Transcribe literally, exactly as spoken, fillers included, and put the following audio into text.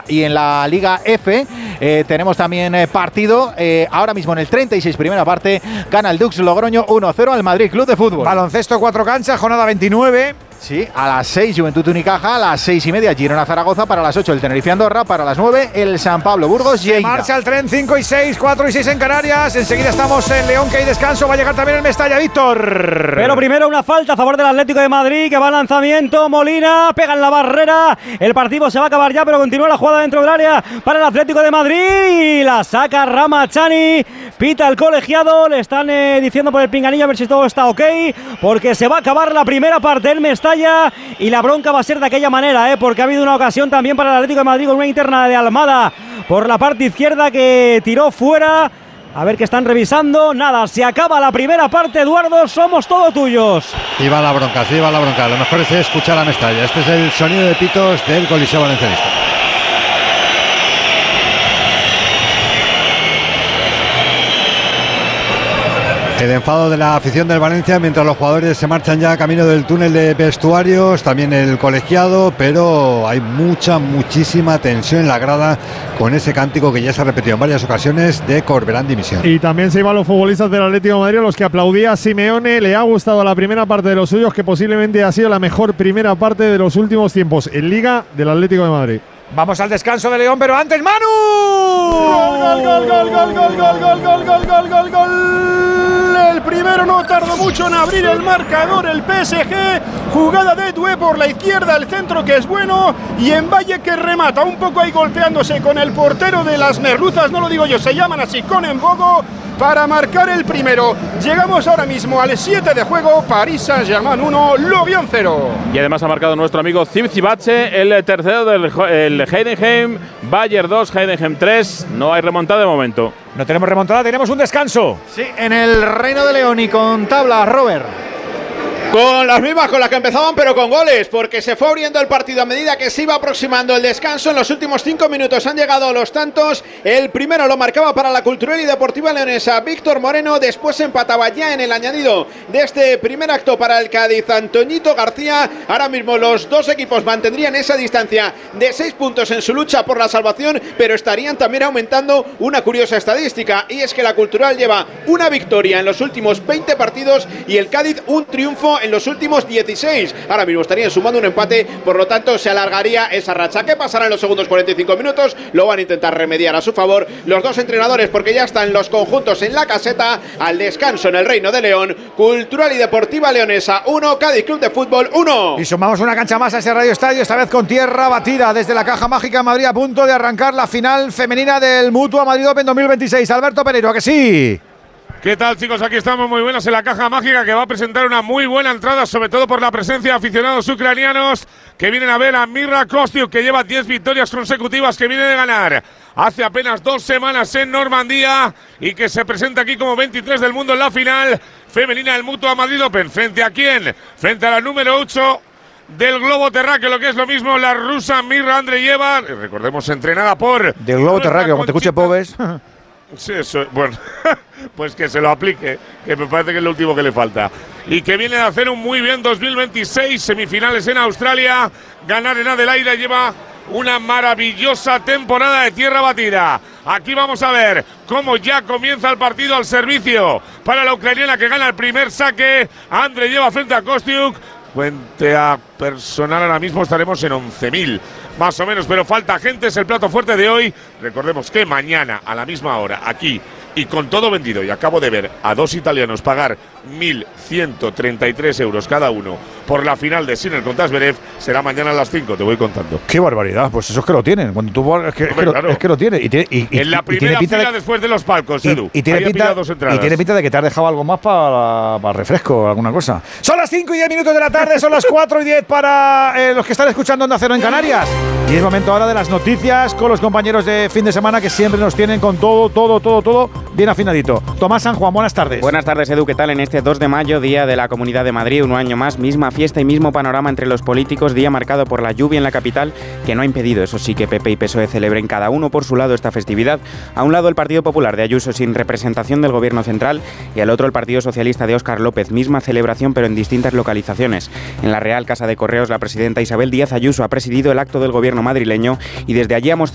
y en la Liga F eh, tenemos también eh, partido. Eh, ahora mismo en el treinta y seis primera parte gana el Dux Logroño uno cero al Madrid Club de Fútbol. Baloncesto cuatro canchas, jornada veintinueve. Sí, a las seis Juventud Unicaja, a las seis y media Girona Zaragoza, para las ocho el Tenerife Andorra, para las nueve el San Pablo Burgos. Se marcha el tren, cinco y seis, cuatro y seis en Canarias. Enseguida estamos en León, que hay descanso. Va a llegar también el Mestalla, Víctor. Pero primero una falta a favor del Atlético de Madrid, que va al lanzamiento. Molina pega en la barrera. El partido se va a acabar ya, pero continúa la jugada dentro del área para el Atlético de Madrid. La saca Ramachani. Pita el colegiado. Le están eh, diciendo por el pinganillo a ver si todo está ok, porque se va a acabar la primera parte del Mestalla. Y la bronca va a ser de aquella manera, ¿eh? Porque ha habido una ocasión también para el Atlético de Madrid con una interna de Almada por la parte izquierda que tiró fuera. A ver qué están revisando. Nada, se acaba la primera parte, Eduardo. Somos todos tuyos. Y va la bronca, sí va la bronca. Lo mejor es escuchar a Mestalla. Este es el sonido de pitos del Coliseo Valencianista. El enfado de la afición del Valencia mientras los jugadores se marchan ya camino del túnel de vestuarios, también el colegiado, pero hay mucha, muchísima tensión en la grada con ese cántico que ya se ha repetido en varias ocasiones de Corberán dimisión. Y también se iban los futbolistas del Atlético de Madrid, los que aplaudía a Simeone. Le ha gustado la primera parte de los suyos, que posiblemente ha sido la mejor primera parte de los últimos tiempos en Liga del Atlético de Madrid. Vamos al descanso de León, pero antes Manu. Gol, gol, gol, gol, gol, gol, gol, gol, gol, gol, gol, gol, gol. El primero no tardó mucho en abrir el marcador, el P S G. Jugada de Doué por la izquierda, el centro que es bueno, y en Valle que remata un poco ahí golpeándose con el portero de las merluzas, no lo digo yo, se llaman así, con Embogo, para marcar el primero. Llegamos ahora mismo al siete de juego, Paris Saint-Germain uno, Lorient cero. Y además ha marcado nuestro amigo Zivzivache, el tercero del el Heidenheim, Bayern dos, Heidenheim tres. No hay remontada de momento. No tenemos remontada, tenemos un descanso. Sí, en el Reino de León y con tabla, Robert. Con las mismas con las que empezaban, pero con goles, porque se fue abriendo el partido a medida que se iba aproximando el descanso. En los últimos cinco minutos han llegado los tantos. El primero lo marcaba para la Cultural y Deportiva Leonesa Víctor Moreno, después empataba ya en el añadido de este primer acto para el Cádiz Antoñito García. Ahora mismo los dos equipos mantendrían esa distancia de seis puntos en su lucha por la salvación, pero estarían también aumentando una curiosa estadística, y es que la Cultural lleva una victoria en los últimos veinte partidos y el Cádiz un triunfo en los últimos dieciséis. Ahora mismo estarían sumando un empate, por lo tanto se alargaría esa racha. ¿Qué pasará en los segundos cuarenta y cinco minutos? Lo van a intentar remediar a su favor los dos entrenadores, porque ya están los conjuntos en la caseta. Al descanso en el Reino de León, Cultural y Deportiva Leonesa uno, Cádiz Club de Fútbol uno. Y sumamos una cancha más a ese Radio Estadio, esta vez con tierra batida desde la Caja Mágica Madrid, a punto de arrancar la final femenina del Mutua Madrid Open dos mil veintiséis. Alberto Pereiro, ¿a que sí? ¿Qué tal, chicos? Aquí estamos muy buenos en la Caja Mágica, que va a presentar una muy buena entrada, sobre todo por la presencia de aficionados ucranianos que vienen a ver a Mirra Kostiuk, que lleva diez victorias consecutivas, que viene de ganar hace apenas dos semanas en Normandía y que se presenta aquí como veintitrés del mundo en la final femenina del Mutua Madrid Open. ¿Frente a quién? Frente a la número ocho del globo terráqueo, lo que es lo mismo, la rusa Mirra Andreyeva, recordemos entrenada por… Del globo terráqueo, como te escuche Pobes. Sí, eso, bueno, pues que se lo aplique, que me parece que es lo último que le falta. Y que viene a hacer un muy bien dos mil veintiséis, semifinales en Australia, ganar en Adelaide, lleva una maravillosa temporada de tierra batida. Aquí vamos a ver cómo ya comienza el partido al servicio para la ucraniana, que gana el primer saque. André lleva frente a Kostiuk. Frente a personal ahora mismo estaremos en once mil, más o menos, pero falta gente, es el plato fuerte de hoy. Recordemos que mañana a la misma hora, aquí, y con todo vendido, y acabo de ver a dos italianos pagar mil ciento treinta y tres euros cada uno por la final de Sinner contra Zverev, será mañana a las cinco, te voy contando. ¡Qué barbaridad! Pues eso es que lo tienen. Cuando tú es que, Hombre, es que, claro. lo, es que lo tiene. Y tiene y, y, en la primera fila de, después de los palcos, y, Edu. Y tiene, pinta, dos y tiene pinta de que te has dejado algo más para, para refresco o alguna cosa. Son las cinco y diez minutos de la tarde, son las cuatro y diez para eh, los que están escuchando Onda Cero en Canarias. Y es momento ahora de las noticias con los compañeros de fin de semana, que siempre nos tienen con todo, todo, todo, todo bien afinadito. Tomás San Juan, buenas tardes. Buenas tardes, Edu. ¿Qué tal? En este dos de mayo, día de la Comunidad de Madrid, un año más, misma fiesta y mismo panorama entre los políticos, día marcado por la lluvia en la capital, que no ha impedido, eso sí, que P P y P S O E celebren cada uno por su lado esta festividad. A un lado el Partido Popular de Ayuso sin representación del Gobierno central y al otro el Partido Socialista de Óscar López, misma celebración pero en distintas localizaciones. En la Real Casa de Correos, la presidenta Isabel Díaz Ayuso ha presidido el acto del Gobierno madrileño y desde allí ha mostrado